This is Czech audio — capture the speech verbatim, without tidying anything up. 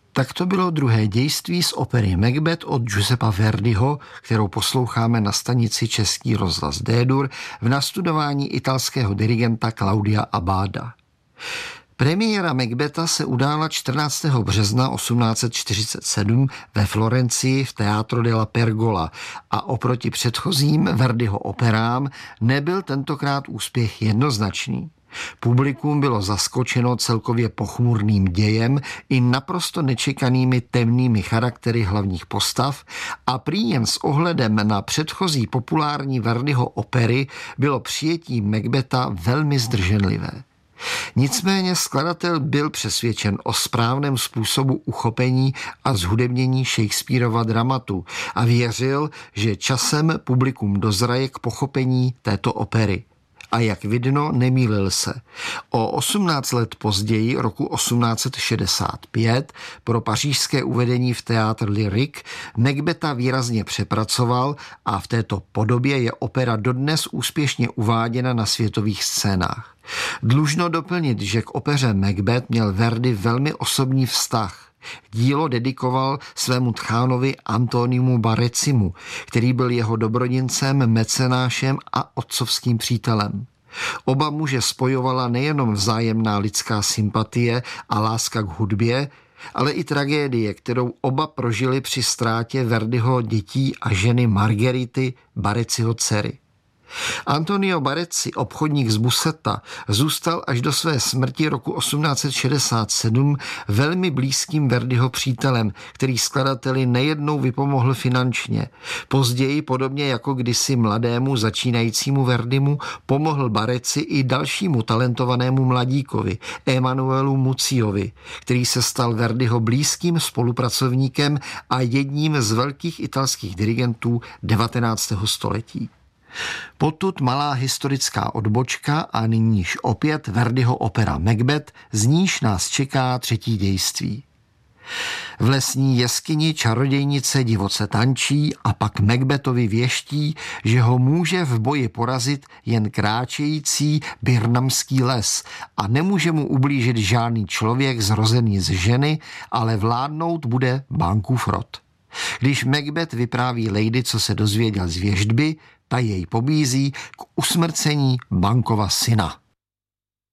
Tak to bylo druhé dějství z opery Macbeth od Giuseppa Verdiho, kterou posloucháme na stanici Český rozhlas D-dur v nastudování italského dirigenta Claudia Abbada. Premiéra Macbetha se udála čtrnáctého března osmnáct set čtyřicet sedm ve Florencii v Teatro della Pergola a oproti předchozím Verdiho operám nebyl tentokrát úspěch jednoznačný. Publikum bylo zaskočeno celkově pochmurným dějem i naprosto nečekanými temnými charaktery hlavních postav a prý jen s ohledem na předchozí populární Verdiho opery bylo přijetí Macbetha velmi zdrženlivé. Nicméně skladatel byl přesvědčen o správném způsobu uchopení a zhudebnění Shakespearova dramatu a věřil, že časem publikum dozraje k pochopení této opery. A jak vidno, nemýlil se. O osmnáct let později, roku osmnáct set šedesát pět, pro pařížské uvedení v Théâtre Lyrique Macbetha výrazně přepracoval a v této podobě je opera dodnes úspěšně uváděna na světových scénách. Dlužno doplnit, že k opeře Macbeth měl Verdi velmi osobní vztah. Dílo dedikoval svému tchánovi Antoniumu Barezzimu, který byl jeho dobrodincem, mecenášem a otcovským přítelem. Oba muže spojovala nejenom vzájemná lidská sympatie a láska k hudbě, ale i tragédie, kterou oba prožili při ztrátě Verdiho dětí a ženy Margerity, Barezziho dcery. Antonio Barezzi, obchodník z Buseta, zůstal až do své smrti roku osmnáct set šedesát sedm velmi blízkým Verdiho přítelem, který skladateli nejednou vypomohl finančně. Později, podobně jako kdysi mladému začínajícímu Verdimu, pomohl Barezzi i dalšímu talentovanému mladíkovi, Emanuelu Mucciovi, který se stal Verdiho blízkým spolupracovníkem a jedním z velkých italských dirigentů devatenáctého století. Potud malá historická odbočka a nyníž opět Verdiho opera Macbeth, z níž nás čeká třetí dějství. V lesní jeskyni čarodějnice divoce tančí a pak Macbethovi věští, že ho může v boji porazit jen kráčející birnamský les a nemůže mu ublížit žádný člověk zrozený z ženy, ale vládnout bude Bankův rod. Když Macbeth vypráví lady, co se dozvěděl z věštby, ta jej pobízí k usmrcení Bankova syna.